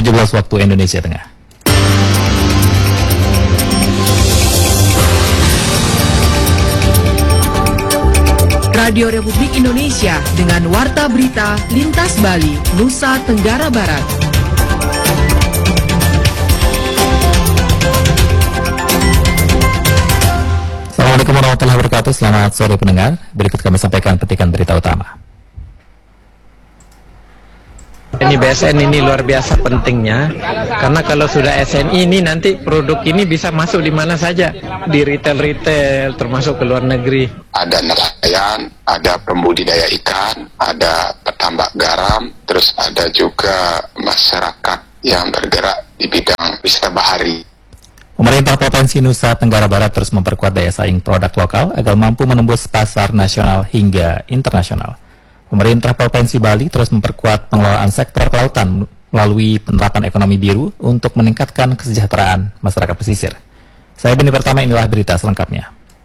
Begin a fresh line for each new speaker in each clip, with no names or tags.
17 waktu Indonesia Tengah.
Radio Republik Indonesia dengan Warta Berita Lintas Bali, Nusa Tenggara Barat.
Assalamualaikum warahmatullahi wabarakatuh. Selamat sore pendengar. Berikut kami sampaikan petikan berita utama.
Ini BSN ini luar biasa pentingnya, karena kalau sudah SNI ini nanti produk ini bisa masuk di mana saja, di retail-retail, termasuk ke luar negeri.
Ada nelayan, ada pembudidaya ikan, ada petambak garam, terus ada juga masyarakat yang bergerak di bidang wisata bahari.
Pemerintah Provinsi Nusa Tenggara Barat terus memperkuat daya saing produk lokal agar mampu menembus pasar nasional hingga internasional. Pemerintah Provinsi Bali terus memperkuat pengelolaan sektor kelautan melalui penerapan ekonomi biru untuk meningkatkan kesejahteraan masyarakat pesisir. Saya Beni Pertama, inilah berita selengkapnya.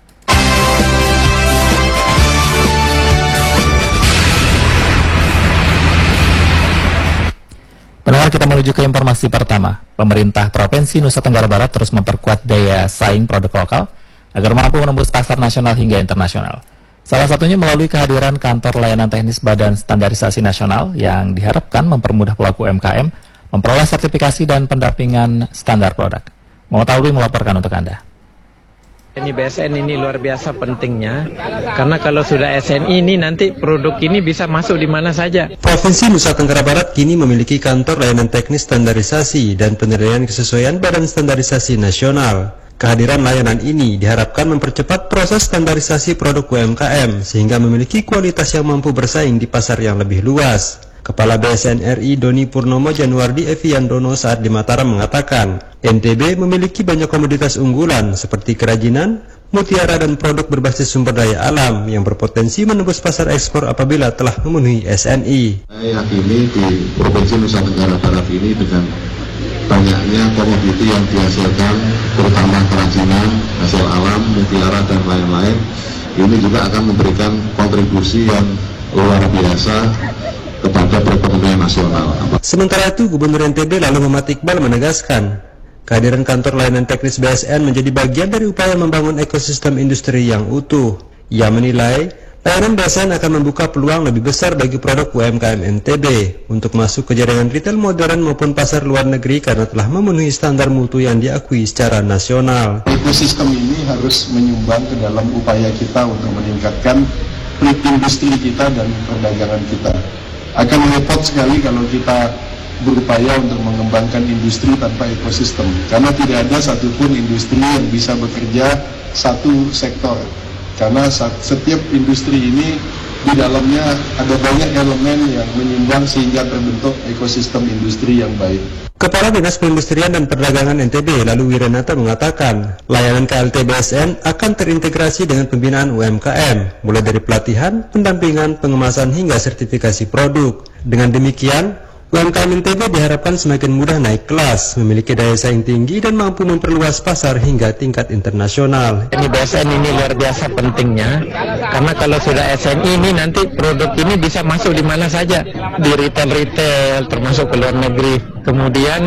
Pendengar, kita menuju ke informasi pertama. Pemerintah Provinsi Nusa Tenggara Barat terus memperkuat daya saing produk lokal agar mampu menembus pasar nasional hingga internasional. Salah satunya melalui kehadiran Kantor Layanan Teknis Badan Standarisasi Nasional yang diharapkan mempermudah pelaku UMKM memperoleh sertifikasi dan pendampingan standar produk. Mengetahui melaporkan untuk Anda.
Ini BSN ini luar biasa pentingnya, karena kalau sudah SNI ini nanti produk ini bisa masuk di mana saja.
Provinsi Nusa Tenggara Barat kini memiliki Kantor Layanan Teknis Standarisasi dan Penilaian Kesesuaian Badan Standarisasi Nasional. Kehadiran layanan ini diharapkan mempercepat proses standarisasi produk UMKM sehingga memiliki kualitas yang mampu bersaing di pasar yang lebih luas. Kepala BSN RI Doni Purnomo Januardi Eviandono saat di Mataram mengatakan, NTB memiliki banyak komoditas unggulan seperti kerajinan, mutiara dan produk berbasis sumber daya alam yang berpotensi menembus pasar ekspor apabila telah memenuhi SNI.
Saya yakini di Provinsi Nusa Tenggara Barat ini dengan banyaknya komoditi yang dihasilkan, terutama kerajinan, hasil alam, mutiara dan lain-lain, ini juga akan memberikan kontribusi yang luar biasa kepada perekonomian nasional.
Sementara itu, Gubernur NTB lalu Muhammad Iqbal menegaskan, kehadiran Kantor Layanan Teknis BSN menjadi bagian dari upaya membangun ekosistem industri yang utuh. Ia menilai, layanan BSN akan membuka peluang lebih besar bagi produk UMKM NTB untuk masuk ke jaringan retail modern maupun pasar luar negeri karena telah memenuhi standar mutu yang diakui secara nasional.
Ekosistem ini harus menyumbang ke dalam upaya kita untuk meningkatkan industri kita dan perdagangan kita. Akan repot sekali kalau kita berupaya untuk mengembangkan industri tanpa ekosistem, karena tidak ada satupun industri yang bisa bekerja satu sektor. Karena setiap industri ini di dalamnya ada banyak elemen yang menyumbang sehingga terbentuk ekosistem industri yang baik.
Kepala Dinas Perindustrian dan Perdagangan NTB lalu Wiranata mengatakan, layanan KLT BSN akan terintegrasi dengan pembinaan UMKM, mulai dari pelatihan, pendampingan, pengemasan hingga sertifikasi produk. Dengan demikian, UMKM NTB diharapkan semakin mudah naik kelas, memiliki daya saing tinggi dan mampu memperluas pasar hingga tingkat internasional.
Ini BSN ini luar biasa pentingnya, karena kalau sudah SNI ini nanti produk ini bisa masuk di mana saja, di retail-retail, termasuk ke luar negeri. Kemudian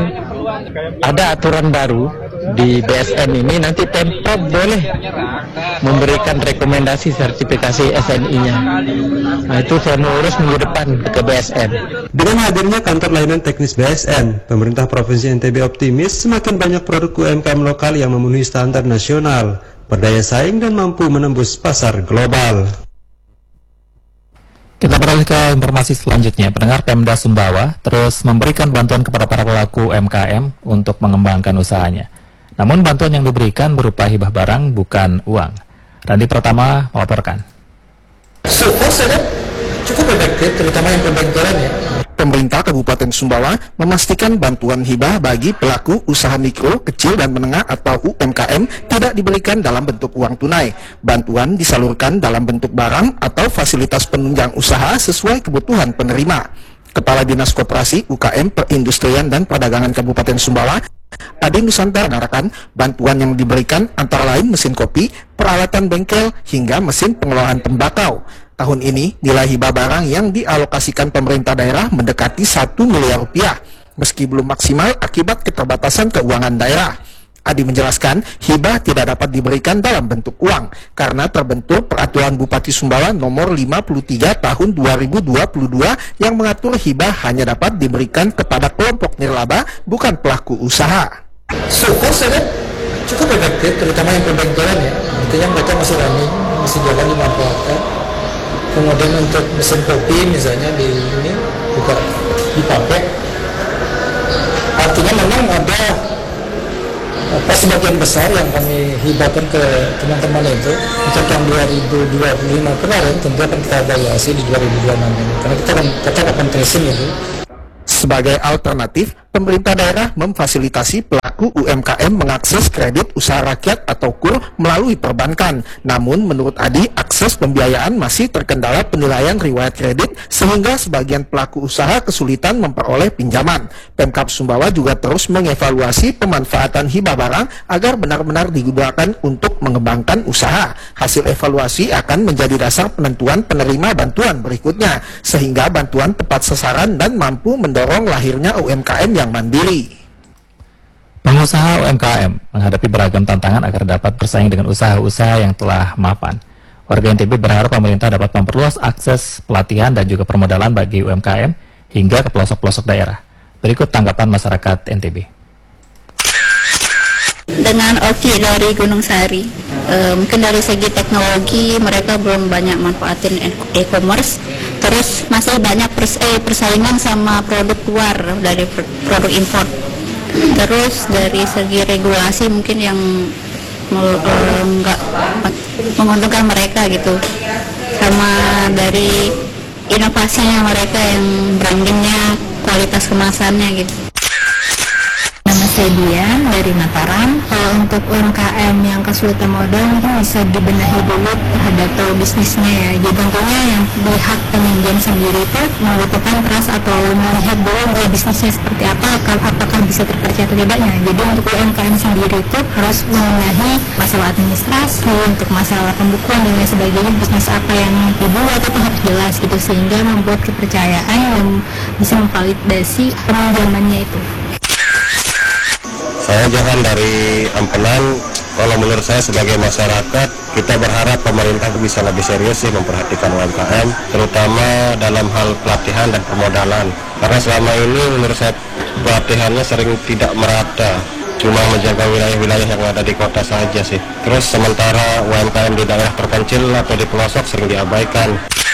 ada aturan baru di BSN ini, nanti Pemprov boleh memberikan rekomendasi sertifikasi SNI-nya. Nah, itu saya mau urus minggu depan ke BSN.
Dengan hadirnya Kantor Layanan Teknis BSN, pemerintah Provinsi NTB optimis semakin banyak produk UMKM lokal yang memenuhi standar nasional, berdaya saing dan mampu menembus pasar global.
Kita beralih ke informasi selanjutnya. Pendengar, Pemda Sumbawa terus memberikan bantuan kepada para pelaku UMKM untuk mengembangkan usahanya. Namun bantuan yang diberikan berupa hibah barang, bukan uang. Randi Pertama melaporkan.
Cukup efektif, terutama yang pembengkelan ya. Pemerintah Kabupaten Sumbawa memastikan bantuan hibah bagi pelaku usaha mikro, kecil, dan menengah atau UMKM tidak diberikan dalam bentuk uang tunai. Bantuan disalurkan dalam bentuk barang atau fasilitas penunjang usaha sesuai kebutuhan penerima. Kepala Dinas Koperasi, UKM, Perindustrian, dan Perdagangan Kabupaten Sumbawa, Adi Nusantara, mengatakan bantuan yang diberikan antara lain mesin kopi, peralatan bengkel, hingga mesin pengelolaan tembakau. Tahun ini, nilai hibah barang yang dialokasikan pemerintah daerah mendekati 1 miliar rupiah. meski belum maksimal akibat keterbatasan keuangan daerah. Adi menjelaskan, hibah tidak dapat diberikan dalam bentuk uang karena terbentuk Peraturan Bupati Sumbawa nomor 53 tahun 2022 yang mengatur hibah hanya dapat diberikan kepada kelompok nirlaba, bukan pelaku usaha.
Syukur saya cukup efektif, terutama yang perbankan ya. Artinya mereka masih running, masih jalan dimanfaatkan. Kemudian untuk mesin kopi misalnya di ini juga dipakai. Artinya memang ada sebagian besar yang kami hibahkan ke teman-teman itu untuk yang 2025 kemarin tentu akan kita evaluasi di 2026 ini karena kita akan tracing itu.
Sebagai alternatif, pemerintah daerah memfasilitasi pelaku UMKM mengakses kredit usaha rakyat atau KUR melalui perbankan. Namun, menurut Adi, akses pembiayaan masih terkendala penilaian riwayat kredit sehingga sebagian pelaku usaha kesulitan memperoleh pinjaman. Pemkab Sumbawa juga terus mengevaluasi pemanfaatan hibah barang agar benar-benar digunakan untuk mengembangkan usaha. Hasil evaluasi akan menjadi dasar penentuan penerima bantuan berikutnya, sehingga bantuan tepat sasaran dan mampu mendorong lahirnya UMKM yang mandiri.
Pengusaha UMKM menghadapi beragam tantangan agar dapat bersaing dengan usaha-usaha yang telah mapan. Warga NTB berharap pemerintah dapat memperluas akses pelatihan dan juga permodalan bagi UMKM hingga ke pelosok-pelosok daerah. Berikut tanggapan masyarakat NTB.
Dengan Oki dari Gunung Sari, mungkin dari segi teknologi mereka belum banyak manfaatin e-commerce, terus masih banyak persaingan sama produk luar dari produk impor. Terus dari segi regulasi mungkin yang nggak menguntungkan mereka gitu, sama dari inovasinya mereka yang brandingnya, kualitas kemasannya gitu. Nama saya Dian dari Mataram. Kalau untuk UMKM yang kesulitan modal mungkin bisa dibenahi dulu terhadap bisnisnya ya. Jadi tentunya yang pihak penunjang sendiri itu melakukan keras atau melihat dulu bisnisnya seperti apa, apakah bisa terpercaya atau tidaknya. Jadi untuk UMKM sendiri itu harus membenahi masalah administrasi, untuk masalah pembukuan dan lain sebagainya, bisnis apa yang dibuat itu harus jelas gitu, sehingga membuat kepercayaan yang bisa memvalidasi penunjangannya itu.
Saya Johan dari Ampenan. Kalau menurut saya sebagai masyarakat, kita berharap pemerintah bisa lebih serius sih memperhatikan UMKM, terutama dalam hal pelatihan dan permodalan. Karena selama ini menurut saya pelatihannya sering tidak merata, cuma menjaga wilayah-wilayah yang ada di kota saja sih. Terus sementara UMKM di daerah terpencil atau di pelosok sering diabaikan.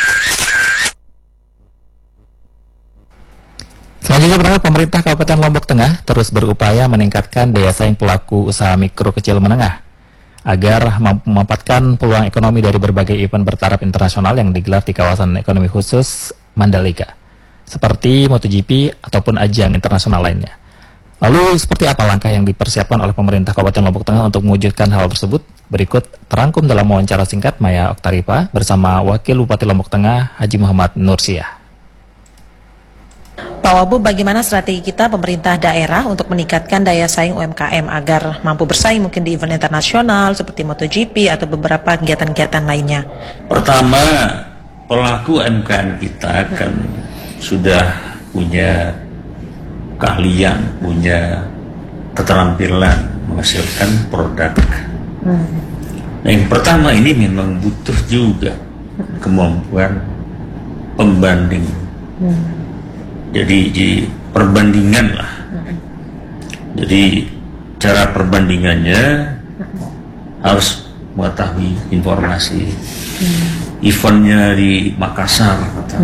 Selanjutnya, berharap pemerintah Kabupaten Lombok Tengah terus berupaya meningkatkan daya saing pelaku usaha mikro kecil menengah agar mampu memanfaatkan peluang ekonomi dari berbagai event bertaraf internasional yang digelar di kawasan ekonomi khusus Mandalika, seperti MotoGP ataupun ajang internasional lainnya. Lalu, seperti apa langkah yang dipersiapkan oleh pemerintah Kabupaten Lombok Tengah untuk mewujudkan hal tersebut? Berikut terangkum dalam wawancara singkat Maya Oktaripa bersama Wakil Bupati Lombok Tengah Haji Muhammad Nursiah.
Pak Wabu, bagaimana strategi kita pemerintah daerah untuk meningkatkan daya saing UMKM agar mampu bersaing mungkin di event internasional seperti MotoGP atau beberapa kegiatan-kegiatan lainnya?
Pertama, pelaku UMKM kita kan sudah punya keahlian, punya keterampilan menghasilkan produk. Nah, yang pertama ini memang butuh juga kemampuan pembanding. Jadi di perbandingan lah. Jadi cara perbandingannya harus mengetahui informasi. Eventnya di Makassar,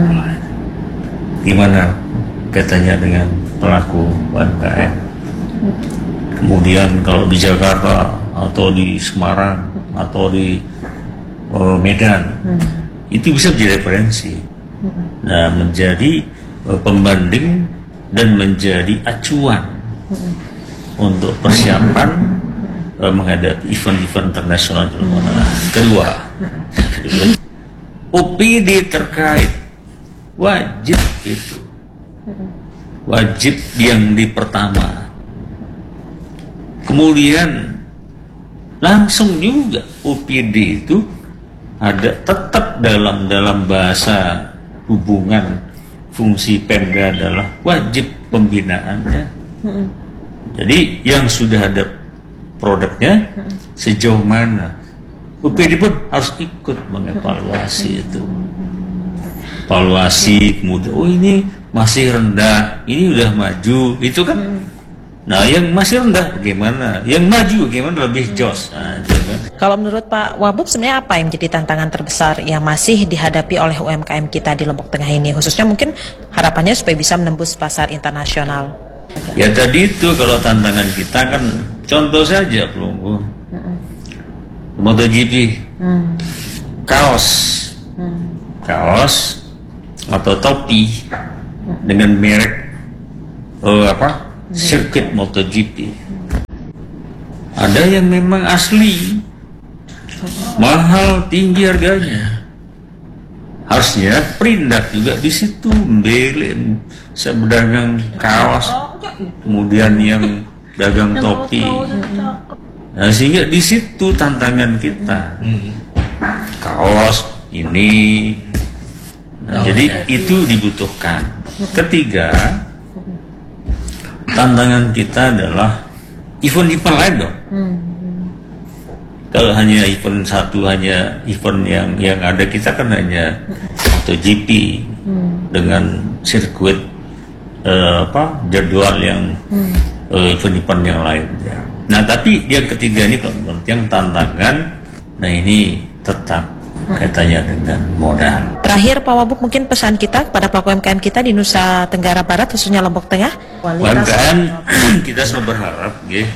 gimana kaitannya dengan pelaku UMKM. Kemudian kalau di Jakarta atau di Semarang atau di Medan, itu bisa menjadi referensi. Nah, menjadi pembanding dan menjadi acuan untuk persiapan menghadapi event-event internasional. Kedua, OPD terkait wajib itu, wajib yang di pertama. Kemudian langsung juga OPD itu ada tetap dalam bahasa hubungan. Fungsi Pemda adalah wajib pembinaannya. Jadi yang sudah ada produknya sejauh mana, UPD pun harus ikut mengevaluasi itu. Evaluasi kemudian, oh ini masih rendah, ini udah maju, itu kan. Nah, yang masih rendah bagaimana? Yang maju bagaimana lebih jos? Nah, kan.
Kalau menurut Pak Wabub, sebenarnya apa yang menjadi tantangan terbesar yang masih dihadapi oleh UMKM kita di Lombok Tengah ini? Khususnya mungkin harapannya supaya bisa menembus pasar internasional.
Ya tadi itu, kalau tantangan kita kan, contoh saja Pelunggu, MotoGP, kaos atau topi dengan merek sirkuit MotoGP. Ada yang memang asli, mahal, tinggi harganya. Harusnya Perindak juga di situ belin sedagang kaos, kemudian yang dagang topi. Nah, sehingga di situ tantangan kita. Kaos ini. Nah, jadi itu dibutuhkan. Ketiga, tantangan kita adalah event-event lain dong. Kalau hanya event satu, hanya event yang ada kita kan hanya MotoGP dengan sirkuit jadwal yang event-event yang lain. Nah, tapi yang ketiga ini yang tantangan, nah ini tetap kaitannya dengan modal.
Terakhir Pak Wabub, mungkin pesan kita kepada pelaku UMKM kita di Nusa Tenggara Barat, khususnya Lombok Tengah.
UMKM kita selalu berharap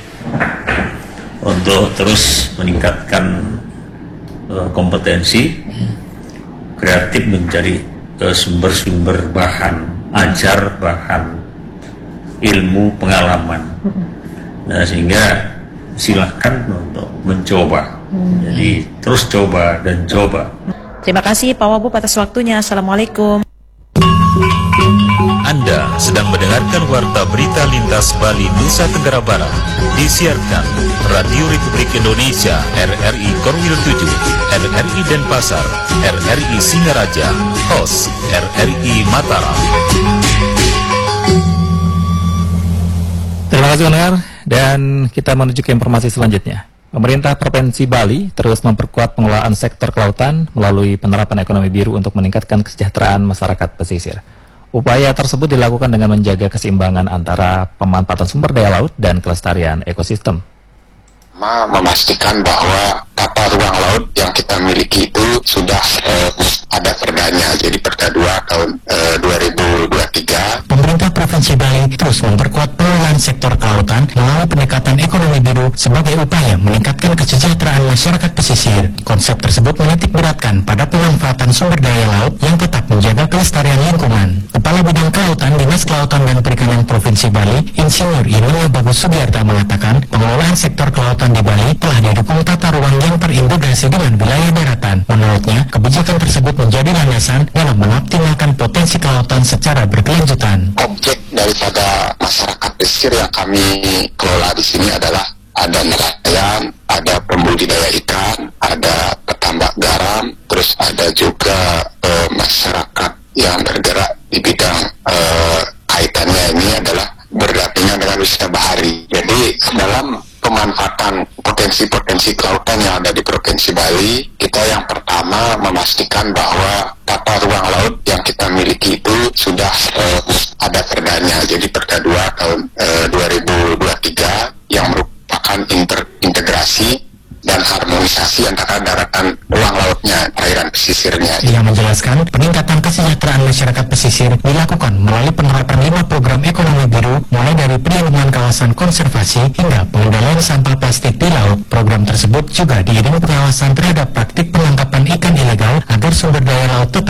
untuk terus meningkatkan kompetensi, kreatif, mencari sumber-sumber bahan, ajar bahan, ilmu, pengalaman. Nah, sehingga silahkan untuk mencoba. Jadi terus coba dan coba.
Terima kasih Pak Wabub atas waktunya. Assalamualaikum.
Anda sedang mendengarkan Warta Berita Lintas Bali Nusa Tenggara Barat, disiarkan Radio Republik Indonesia RRI Korwil 7, RRI Denpasar, RRI Singaraja, host RRI Mataram.
Terima kasih pendengar, dan kita menuju ke informasi selanjutnya. Pemerintah Provinsi Bali terus memperkuat pengelolaan sektor kelautan melalui penerapan ekonomi biru untuk meningkatkan kesejahteraan masyarakat pesisir. Upaya tersebut dilakukan dengan menjaga keseimbangan antara pemanfaatan sumber daya laut dan kelestarian ekosistem.
Memastikan bahwa tata ruang laut yang kita miliki itu sudah ada perdanya, jadi Perda 2 tahun 2023.
Pemerintah Provinsi Bali terus memperkuat pengelolaan sektor kelautan melalui pendekatan ekonomi biru sebagai upaya meningkatkan kesejahteraan masyarakat pesisir. Konsep tersebut menitik beratkan pada pemanfaatan sumber daya laut yang tetap menjaga kelestarian lingkungan. Kepala Bidang Kelautan Dinas Kelautan dan Perikanan Provinsi Bali, Insinyur Irwana Bagus Sugiarta mengatakan pengelolaan sektor kelautan di Bali telah didukung tata ruang yang terintegrasi dengan wilayah daratan. Menurutnya, kebijakan tersebut menjadi landasan dalam mengoptimalkan potensi kelautan secara berkelanjutan.
Objek daripada masyarakat pesisir yang kami kelola di sini adalah ada nelayan, ada pembudidaya ikan, ada petambak garam, terus ada juga masyarakat yang bergerak di bidang kaitannya ini adalah berdampingan dengan wisata bahari. Jadi dalam pemanfaatan potensi-potensi kelautan yang ada di Provinsi Bali, kita yang pertama memastikan bahwa tata ruang laut yang kita miliki itu sudah ada perdanya, jadi Perda 2 tahun 2023 yang merupakan integrasi dan harmonisasi antara daratan ruang lautnya, perairan pesisirnya.
Ia menjelaskan peningkatan kesejahteraan masyarakat pesisir dilakukan melalui penerapan 5 program ekonomi biru, mulai dari penanaman kawasan konservasi hingga pengendalian sampah plastik di laut. Program tersebut juga diiringi pengawasan terhadap praktik penangkapan ikan ilegal agar sumber daya laut tetap